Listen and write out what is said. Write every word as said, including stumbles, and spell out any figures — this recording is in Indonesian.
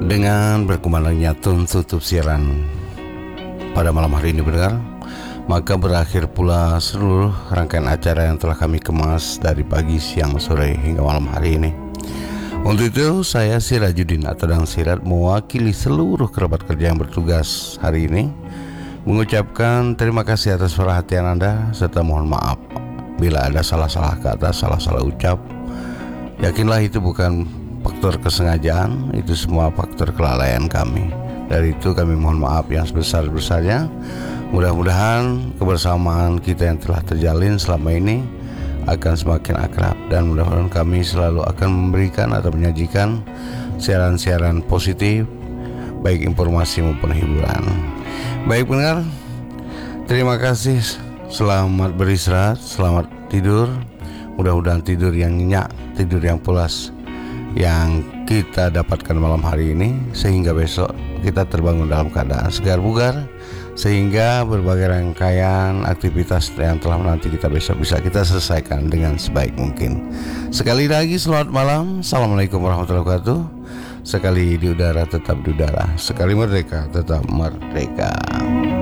Dengan berkumandangnya tone tutup siaran pada malam hari ini pendengar, maka berakhir pula seluruh rangkaian acara yang telah kami kemas dari pagi, siang, sore hingga malam hari ini. Untuk itu saya Sirajuddin atau Dang Sirat mewakili seluruh kerabat kerja yang bertugas hari ini mengucapkan terima kasih atas perhatian Anda serta mohon maaf bila ada salah-salah kata, salah-salah ucap. Yakinlah itu bukan faktor kesengajaan, itu semua faktor kelalaian kami. Dari itu kami mohon maaf yang sebesar-besarnya. Mudah-mudahan kebersamaan kita yang telah terjalin selama ini akan semakin akrab, dan mudah-mudahan kami selalu akan memberikan atau menyajikan siaran-siaran positif, baik informasi maupun hiburan. Baik pendengar, terima kasih. Selamat beristirahat, selamat tidur. Mudah-mudahan tidur yang nyenyak, tidur yang pulas yang kita dapatkan malam hari ini, sehingga besok kita terbangun dalam keadaan segar bugar, sehingga berbagai rangkaian aktivitas yang telah menanti kita besok bisa kita selesaikan dengan sebaik mungkin. Sekali lagi selamat malam. Assalamualaikum warahmatullahi wabarakatuh. Sekali di udara tetap di udara, sekali merdeka tetap merdeka.